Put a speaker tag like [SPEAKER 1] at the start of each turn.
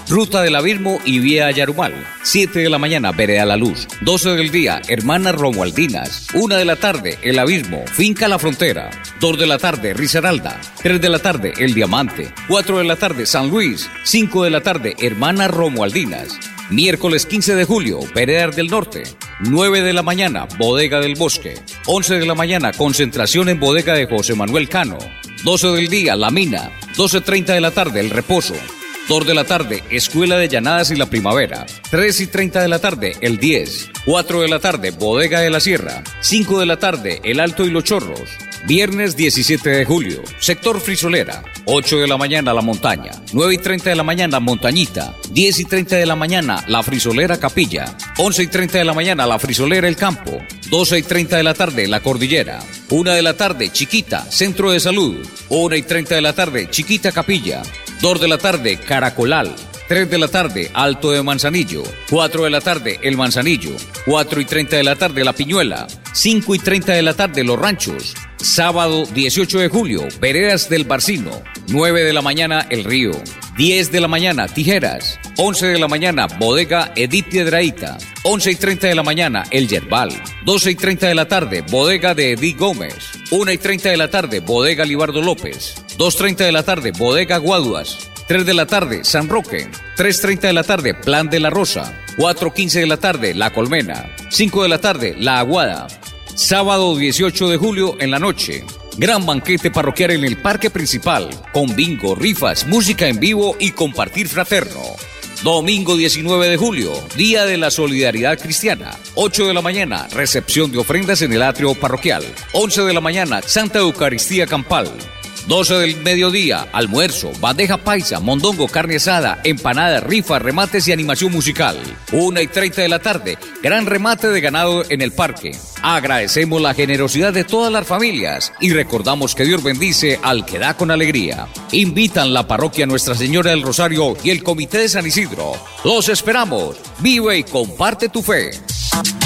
[SPEAKER 1] Ruta del Abismo y Vía Yarumal. 7 de la mañana, Vereda La Luz. 12 del día, Hermanas Romualdinas. 1 de la tarde, El Abismo, Finca La Frontera. 2 de la tarde, Risaralda. 3 de la tarde, El Diamante. 4 de la tarde, San Luis. 5 de la tarde, Hermanas Romualdinas. Miércoles 15 de julio, Veredas del Norte. 9 de la mañana, Bodega del Bosque. 11 de la mañana, concentración en Bodega de José Manuel Cano. 12 del día, La Mina. 12:30 de la tarde, El Reposo. 2 de la tarde, Escuela de Llanadas y la Primavera. 3:30 de la tarde, El 10. 4 de la tarde, Bodega de la Sierra. 5 de la tarde, El Alto y los Chorros. Viernes 17 de julio, sector Frisolera. 8 de la mañana, La Montaña. 9:30 de la mañana, Montañita. 10:30 de la mañana, La Frisolera Capilla. 11:30 de la mañana, La Frisolera El Campo. 12:30 de la tarde, La Cordillera. 1 de la tarde, Chiquita, Centro de Salud. 1:30 de la tarde, Chiquita Capilla. 2 de la tarde, Caracolal. 3 de la tarde, Alto de Manzanillo. 4 de la tarde, El Manzanillo. 4:30 de la tarde, La Piñuela. 5:30 de la tarde, Los Ranchos. Sábado 18 de julio, Veredas del Barcino. 9 de la mañana, El Río. 10 de la mañana, Tijeras. 11 de la mañana, Bodega Edith Piedrahíta. 11:30 de la mañana, El Yerbal. 12:30 de la tarde, Bodega de Edith Gómez. 1:30 de la tarde, Bodega Libardo López. 2:30 de la tarde, Bodega Guaduas. 3 de la tarde, San Roque. 3:30 de la tarde, Plan de la Rosa. 4:15 de la tarde, La Colmena. 5 de la tarde, La Aguada. Sábado 18 de julio en la noche, gran banquete parroquial en el parque principal, con bingo, rifas, música en vivo y compartir fraterno. Domingo 19 de julio, Día de la Solidaridad Cristiana. 8 de la mañana, recepción de ofrendas en el atrio parroquial. 11 de la mañana, Santa Eucaristía Campal. 12 del mediodía, almuerzo, bandeja paisa, mondongo, carne asada, empanadas, rifas, remates y animación musical. 1:30 de la tarde, gran remate de ganado en el parque. Agradecemos la generosidad de todas las familias y recordamos que Dios bendice al que da con alegría. Invitan la parroquia Nuestra Señora del Rosario y el Comité de San Isidro. Los esperamos. Vive y comparte tu fe.